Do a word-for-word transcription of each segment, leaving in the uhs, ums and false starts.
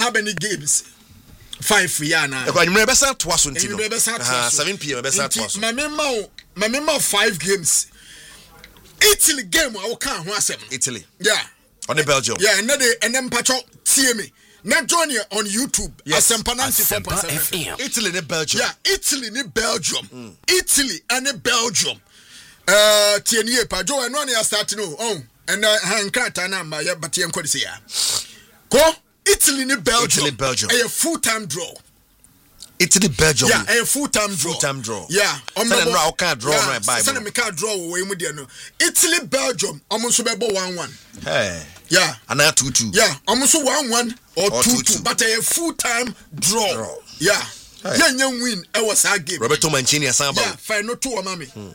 how many games? Five yeah na. E kwa nyumre be san to aso ntino. Ah seven p m be san to aso. My member my member five games. Italy game I will can ho asem. Italy. Yeah. On the Belgium. Yeah, and then and then patcho tie me. Now join you on YouTube. Yes. Asempa ninety-four point seven. Italy and Belgium. Yeah, Italy and Belgium. Mm. Italy and Belgium. Uh tie nie pa jo eno na start no. Oh, and uh hankrata na ma ya batie enko dey ya. Go Italy and Belgium. Italy Belgium. A full-time draw. Italy Belgium. Yeah, a full-time draw. Full-time draw. Yeah, on me no can draw right by. Send me can draw we mu dey no. Italy Belgium almost be one one. Hey. Yeah. And now two two. Yeah, almost one one or, or two two, two, but a full-time draw. draw. Yeah. Hey. Yeah, young win. It was a game. Roberto Mancini and Samba. Yeah, final two, mami. Hmm.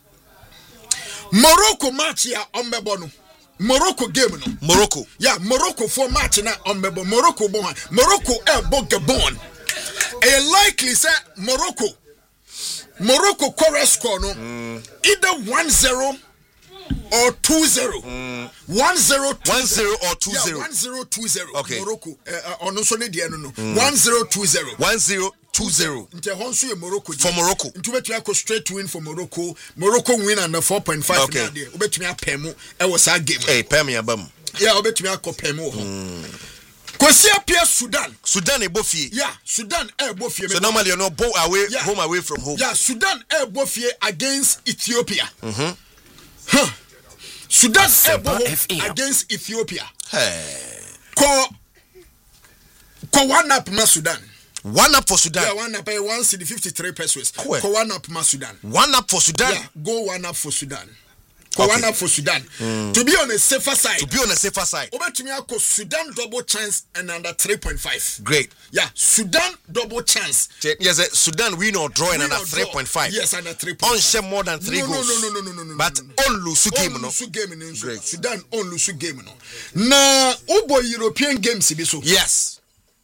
Morocco match ya on Mebono. Morocco game no. Morocco. Yeah, Morocco for match na on Mebo. Morocco bon. Morocco e bo Gabon. E likely say Morocco. Morocco correct score no. Mm. Either one zero or two zero. Mm. one zero one zero or two zero. Yeah, one zero two zero. Okay. Morocco. Uh, on so ne no no. Mm. one zero two zero. one zero two zero. Nte honso e Morocco. For Morocco. Ntu betumi akọ straight win for Morocco. Morocco win under four point five okay. na dey. Obetumi apemu e was a game. Hey, pemu abam. Yeah, obetumi akọ pemu ho. Kwesi apia Sudan. Sudan e bofie. Yeah, Sudan e bofie. So normally you know go away yeah. home away from home. Yeah, Sudan e bofie against Ethiopia. Mhm. Huh. Sudan e against Ethiopia. Hey. Ko ko one up ma Sudan. One up for Sudan. Yeah, one up pay one city fifty-three pesos. Ko one up ma Sudan. One up for Sudan. Yeah, go one up for Sudan. Ko okay. one up for Sudan. Mm. To be on a safer side. To be on a safer side. Obetumi akọ Sudan double chance and under three point five. Great. Yeah, Sudan double chance. Yes, Sudan win or draw and under three point five. Yes, under three point five. On share more than three no, goals. No, no, no, no, no, no. But no, no. on lose game no. On game no. Great. Sudan on lose game no. Na obo European games bi so. Yes.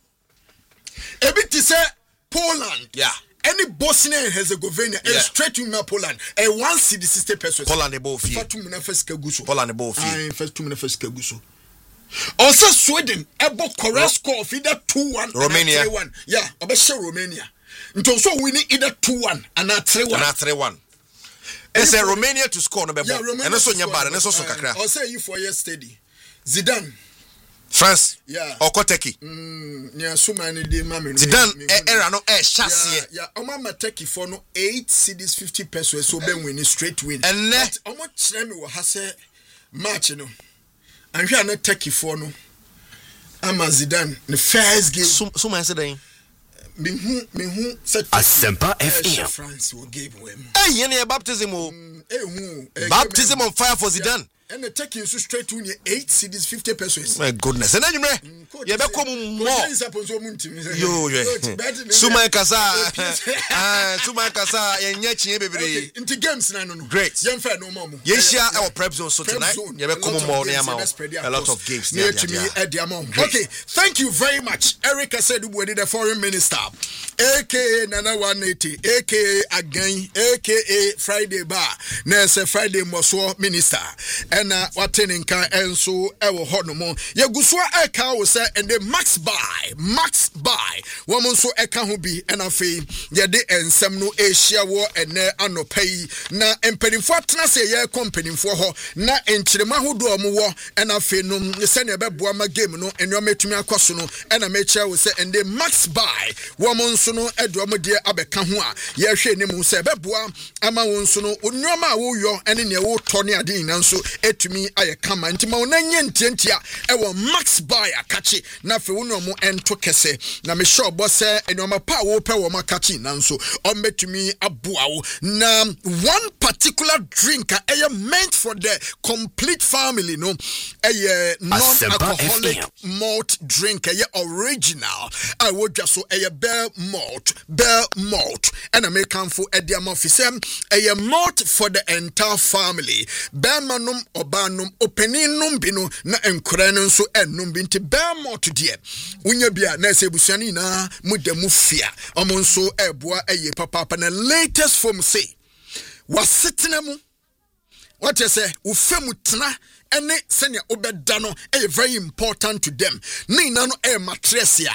Ebi ti say Poland. Yeah. Any Bosnia and Herzegovina yeah. straight to Poland. A one city sixty pesos. Poland e bo fie. First two minutes first kaguso. Poland e bo fie. Ah, first two minutes first kaguso. Also Sweden ebo correct score of either two one Romania three one. Yeah, obeshe Romania. Nto so winning either two one and three one. And three one. It's a Romania to score no be yeah, bo. And also nya bad, and also so kakra. I'll say you for years steady. Zidane France. Yeah. Or Koteki. Mm, yeah, so many de mama. Zidane era no eh chassis. Yeah, yeah. Oma Mateki for no eight cedis fifty pesos so ben win straight win. And net Oma kyerɛ me wɔ ha sɛ match no. Anhwɛ na Turkey for no. Ama Zidane the first game. So so man say den. Me hu me hu sɛ Asempa F M. France will give him. Eh yene baptism o. Eh hu. Baptism on fire for Zidane. And the taking so straight to eight cedis fifty pesos. My goodness. And then you may you be come more. Yo yo. Suma kasa. Ah, Suma kasa yenye chinye bebre. Into games na no no. Great. Yen fa no more. Yen share our prep zone so tonight. You be come more near ma. A lot of games near to me at the amount. Okay, thank you very much. Erica said we did the foreign minister. A K A Nana one eighty, A K A again, A K A Friday bar. Nurse Friday Moswo minister. And uh, what in can and so ever hot no more. Yaguswa Eka will say, and the max buy, max buy. Woman so Eka who be and a fee, Yade and some no Asia war and ne ano pay. Na empedding for Tnase ye company for her. Na enchirema who do a more and a fee no send a bebuama game no and your mate to me a question and a mature will say, and the max buy. Woman so no Edwamo dear Abekahua. Ye she name will say, Bebua, Ama Wonsono, Unoma wo yo and in your Tony Adin and so. To me I come anti ma onanye ntiantia e wo max buy akachi na fe wono mo ento kese na me sure boss enoma pa wo pe wo makachi na nso o metumi aboa wo na one particular drink e meant for the complete family no e non-alcoholic malt drink e original I would just so e bear malt bear malt and American for e dia mafisem e malt for the entire family bear manum obanum openinum bino na enkura no nso ennum bi nti bɛmɔ to die unya bia na se busuani na mudamu fia ɔmo nso ɛboa ɛyɛ papa na latest form say wasetena mu what you say ufemu tena ene senya obeda no ɛyɛ very important to them ne na no ɛyɛ matresia